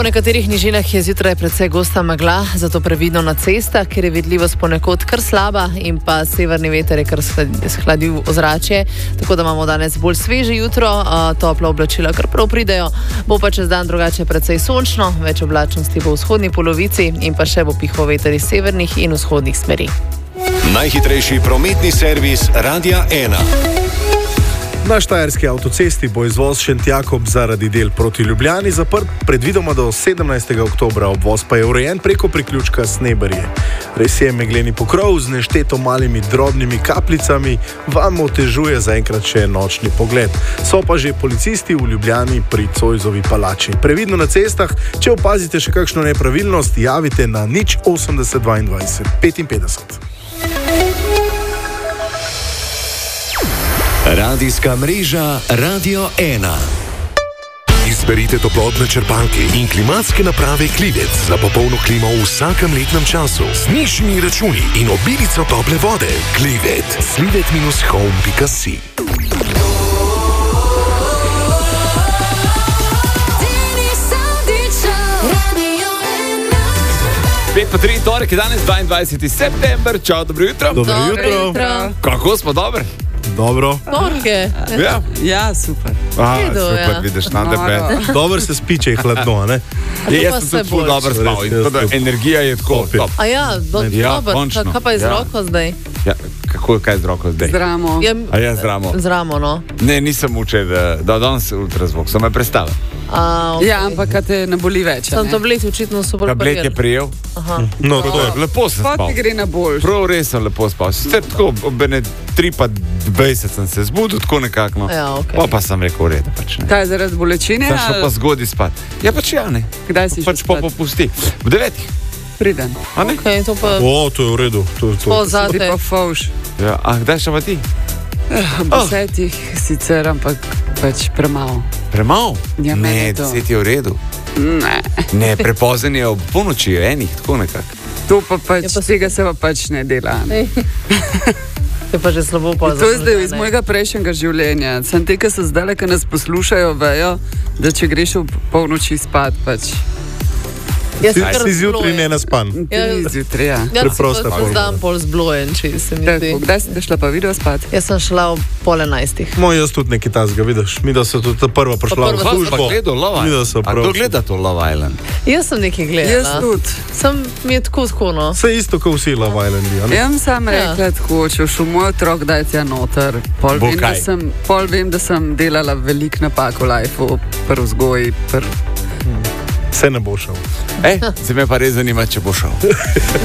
V nekaterih nižinah je zjutraj precej gosta megla, zato previdno na cestah, ker je vidljivost ponekod kar slaba in pa severni veter je kar shladil ozračje, tako da imamo danes bolj sveže jutro, topla oblačila kar prav pridejo, bo pa čez dan drugače precej sončno, več oblačnosti bo v vzhodni polovici in pa še bo pihal veter iz severnih in vzhodnih smeri. Najhitrejši prometni servis Radia 1. Na štajerski avtocesti bo izvoz Šentjakob zaradi del proti Ljubljani zaprt predvidoma do 17. oktobra, obvoz pa je urejen preko priključka Sneberje. Res je, megleni pokrov z nešteto malimi drobnimi kapljicami vam otežuje zaenkrat še nočni pogled. So pa že policisti v Ljubljani pri Zoisovi palači. Previdno na cestah, če opazite še kakšno nepravilnost, javite na 080 22 55. Radijska mreža Radio 1. Izberite toplotne črpalke in klimatske naprave Klivec za popolno klimo v vsakem letnem času. Z nižjimi računi in obilico tople vode. Klivec. Slivet-home.si. 5:03, torek je danes 22. september. Čau, dobro jutro. Dobro jutro. Kako smo, dobro? Dobro. Torke. Ja, super. Super, vidiš, na tebe. Dobro se spi, če je hladno, ne? Jaz sem tudi dobro spal, in tako da energija je tako top. A ja, dobro. končno. Kaj pa je z roko zdaj? Ja, kaj je z roko zdaj? Z ramo. A ja, z ramo. Z ramo, no. Ne, nisem učil, da danes ultrazvok, so me predstavili. Okay. Ja, ampak kad te ne boli več. Sam tablet očitno super Tablet je prijel. No, to je. Lepo sem Pa spal. ti gre na boljš. Prav res sem lepo spal. Sicer tako, ob ene 3:20 sem se zbudil, tako nekako. Ja, okay. Pa sem rekel, v redu, pač ne. Kaj, zaradi bolečine? Sem šel pa zgodaj spat. Ja, pač ja, ne. Kdaj si Pač šel pa spat? popusti. V 9. Priden. A ne? Okay, to pa To je v redu. po Ti zate. pa fauš. Ja, a kdaj še pa ti? Ob 10 sicer, ampak pač premalo. Premalo? Ja, Ne, meni to. 10 je v redu. Ne. Ne, prepozen je ob polnoči, enih, tako nekako. To pa pač, Ja, pa tega se pa pač ne dela. Je pa že slabo pa To je zdaj iz mojega prejšnjega življenja. Sem te, ki so zdaj, ki nas poslušajo, vejo, da če greš ob polnoči spat, pač Si zjutraj ne naspan. zjutraj, ja. Ja, Preprosta si pa formula. zdaj pol zblojen, če se mi zdi. Tako, kdaj si šla pa video spat? Jaz sem šla ob 10:30. Moj jaz tudi nekaj tazga, vidiš. Mi da so tudi prva prišla v prva. Pa službo. gledal Love Mi da Island. so A prav. kdo gleda to Love Island? Jaz sem nekaj gledala. Jaz tudi. Sem mi je tako, no. Vse isto, kot vsi Love Islandi, a ne? Jaz sem rekla tako, če šel moj otrok, daj tja noter. Pol Bo vem, kaj? vem, da sem delala velik napak v lifeu, pri vzgoji, Vse ne bo šel. Se me pa res zanima, če bo šel.